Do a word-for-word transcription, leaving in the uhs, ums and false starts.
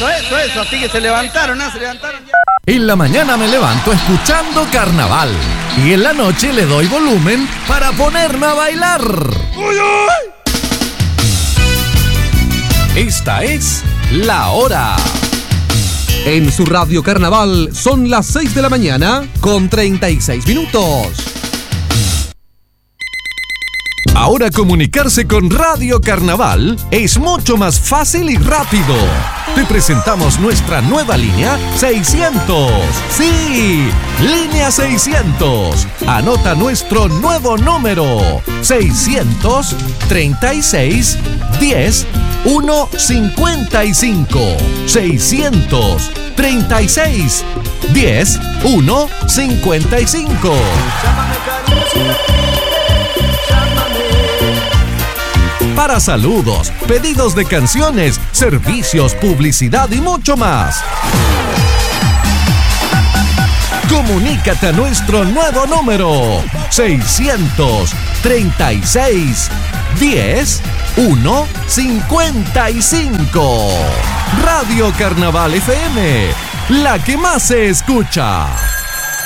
Eso, eso, eso. Así que se levantaron, ¿no? Se levantaron ya. En la mañana me levanto escuchando Carnaval. Y en la noche le doy volumen para ponerme a bailar. ¡Uy, uy! Esta es La Hora. En su radio Carnaval son las seis de la mañana con treinta y seis minutos. Ahora comunicarse con Radio Carnaval es mucho más fácil y rápido. Te presentamos nuestra nueva línea seiscientos. Sí, línea seiscientos. Anota nuestro nuevo número: seiscientos treinta y seis diez ciento cincuenta y cinco. seiscientos treinta y seis diez ciento cincuenta y cinco. Para saludos, pedidos de canciones, servicios, publicidad y mucho más. Comunícate a nuestro nuevo número: seiscientos treinta y seis diez ciento cincuenta y cinco. Radio Carnaval F M, la que más se escucha.